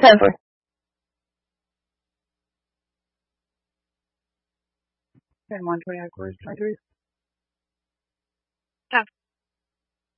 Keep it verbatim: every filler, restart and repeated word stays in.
ten for. And one twenty on course twenty-three.